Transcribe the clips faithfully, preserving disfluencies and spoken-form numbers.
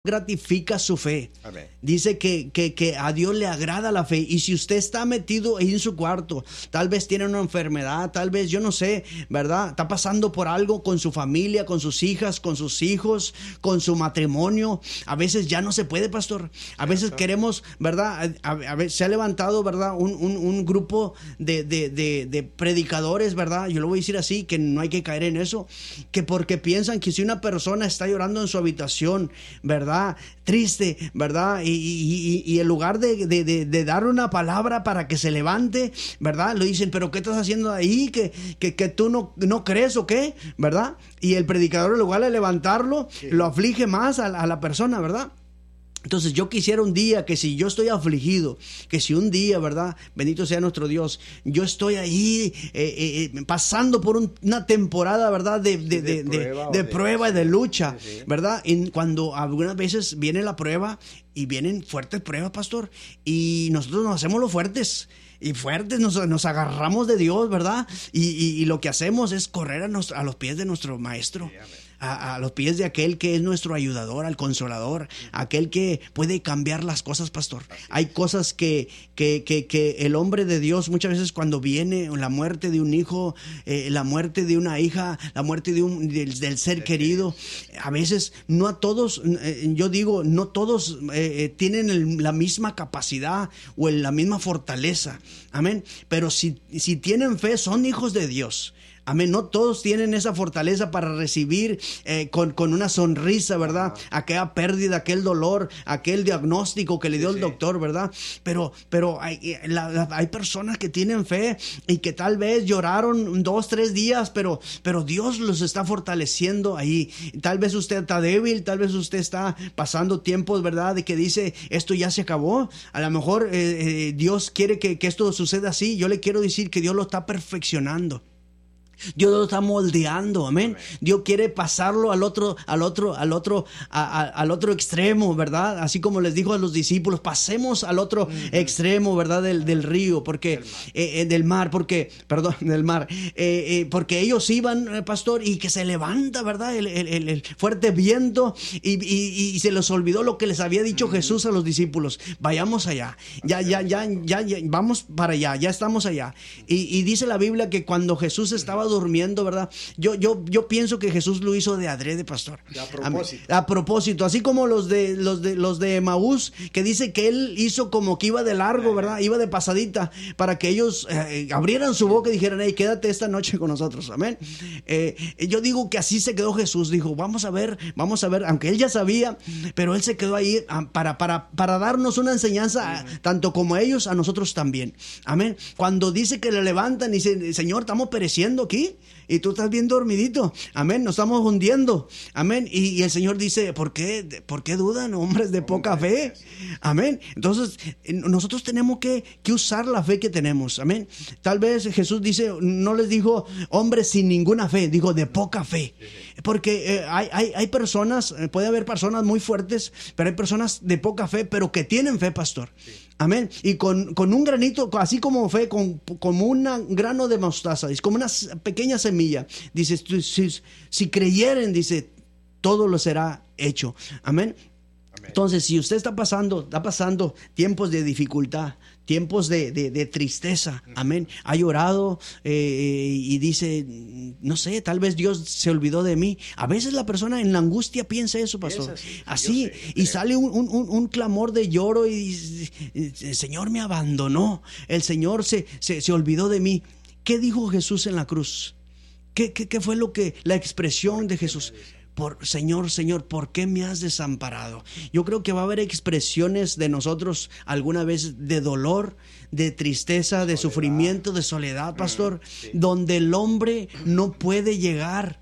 gratifica su fe. Amén. Dice que, que, que a Dios le agrada la fe. Y si usted está metido ahí en su cuarto, tal vez tiene una enfermedad, tal vez, yo no sé, ¿verdad? Está pasando por algo con su familia, con sus hijas, con sus hijos, con su matrimonio. A veces ya no se puede, pastor. A veces queremos, ¿verdad? A, a veces se ha levantado, ¿verdad? Un, un, un grupo de, de, de, de predicadores, ¿verdad? Yo lo voy a decir así, que no hay que caer en eso. Que porque piensan que si una persona está llorando en su habitación, ¿verdad? Triste, ¿verdad? Y, y, y en lugar de, de, de, de darle una palabra para que se levante, ¿verdad? Le dicen, ¿pero qué estás haciendo ahí? ¿Que, que, que tú no, no crees o qué? ¿Verdad? Y el predicador, en lugar de levantarlo, sí, lo aflige más a, a la persona, ¿verdad? Entonces yo quisiera un día que si yo estoy afligido, que si un día, ¿verdad? Bendito sea nuestro Dios, yo estoy ahí eh, eh, pasando por un, una temporada, ¿verdad? De, de, de, de prueba, de, de, prueba y de lucha, sí, sí. ¿verdad? Y cuando algunas veces viene la prueba y vienen fuertes pruebas, pastor, y nosotros nos hacemos los fuertes. Y fuertes, nos, nos agarramos de Dios, ¿verdad? Y, y, y lo que hacemos es correr a, nos, a los pies de nuestro maestro. Sí, a, a los pies de aquel que es nuestro ayudador, al consolador, aquel que puede cambiar las cosas, pastor. Hay cosas que, que, que, que el hombre de Dios, muchas veces cuando viene la muerte de un hijo, eh, la muerte de una hija, la muerte de un, del, del ser querido, a veces no a todos, eh, yo digo, no todos eh, tienen el, la misma capacidad o el, la misma fortaleza. Amén. Pero si, si tienen fe, son hijos de Dios. Amén. No todos tienen esa fortaleza para recibir eh, con, con una sonrisa, ¿verdad? Ajá. Aquella pérdida, aquel dolor, aquel diagnóstico que le dio sí, el doctor, ¿verdad? Pero, pero hay, la, la, hay personas que tienen fe y que tal vez lloraron dos, tres días, pero, pero Dios los está fortaleciendo ahí. Tal vez usted está débil, tal vez usted está pasando tiempos, ¿verdad? De que dice, esto ya se acabó. A lo mejor eh, eh, Dios quiere que, que esto suceda así. Yo le quiero decir que Dios lo está perfeccionando. Dios lo está moldeando, amén. amén. Dios quiere pasarlo al otro, al otro, al otro, a, a, al otro extremo, ¿verdad? Así como les dijo a los discípulos, pasemos al otro uh-huh. extremo, ¿verdad? Del, del río, porque del mar, eh, eh, del mar porque, perdón, del mar, eh, eh, porque ellos iban, eh, pastor, y que se levanta, ¿verdad? El, el, el, el fuerte viento y, y, y se les olvidó lo que les había dicho uh-huh. Jesús a los discípulos. Vayamos allá, ya, ya, ya, ya, ya, vamos para allá, ya estamos allá. Y, y dice la Biblia que cuando Jesús estaba durmiendo, ¿verdad? Yo, yo, yo pienso que Jesús lo hizo de adrede, pastor. A propósito. A, a propósito, así como los de los de los de Emaús, que dice que él hizo como que iba de largo, ¿verdad? Iba de pasadita para que ellos eh, abrieran su boca y dijeran, hey, quédate esta noche con nosotros, amén. Eh, yo digo que así se quedó Jesús, dijo, vamos a ver, vamos a ver, aunque él ya sabía, pero él se quedó ahí para, para, para darnos una enseñanza, uh-huh. tanto como a ellos, a nosotros también, amén. Cuando dice que le levantan y dice, Señor, estamos pereciendo aquí, y tú estás bien dormidito, amén, nos estamos hundiendo, amén, y, y el Señor dice, ¿por qué, ¿por qué dudan, hombres de poca fe? Amén. Entonces, nosotros tenemos que, que usar la fe que tenemos, amén. Tal vez Jesús dice, no les dijo, hombres sin ninguna fe, dijo de poca fe, porque eh, hay, hay, hay personas, puede haber personas muy fuertes, pero hay personas de poca fe, pero que tienen fe, pastor. Sí. Amén. Y con, con un granito, así como fe, con, como un grano de mostaza, es como una pequeña semilla. Dice, si, si creyeren, dice, todo lo será hecho. Amén. Amén. Entonces, si usted está pasando, está pasando tiempos de dificultad, tiempos de, de, de tristeza, amén, ha llorado eh, y dice, no sé, tal vez Dios se olvidó de mí. A veces la persona en la angustia piensa eso, pastor. Así, así sé, y creo. Sale un, un, un clamor de lloro y dice, el Señor me abandonó, el Señor se, se, se olvidó de mí. ¿Qué dijo Jesús en la cruz? ¿Qué, qué, qué fue lo que, la expresión de Jesús? Por, Señor, Señor, ¿por qué me has desamparado? Yo creo que va a haber expresiones de nosotros alguna vez de dolor, de tristeza, de soledad. Sufrimiento, de soledad, pastor, sí. Donde el hombre no puede llegar,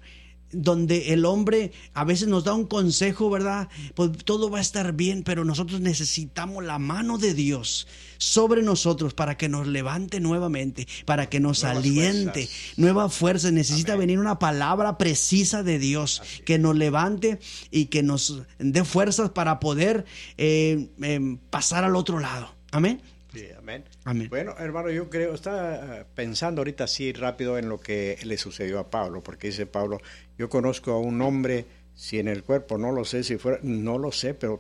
donde el hombre a veces nos da un consejo, ¿verdad? Pues todo va a estar bien, pero nosotros necesitamos la mano de Dios sobre nosotros para que nos levante nuevamente, para que nos nuevas aliente, fuerzas. Nuevas fuerzas. Necesita Amén. Venir una palabra precisa de Dios Así. Que nos levante y que nos dé fuerzas para poder eh, eh, pasar al otro lado. Amén. Sí, amén. Amén. Bueno, hermano, yo creo, estaba pensando ahorita así rápido en lo que le sucedió a Pablo, porque dice Pablo, yo conozco a un hombre si en el cuerpo no lo sé, si fuera, no lo sé, pero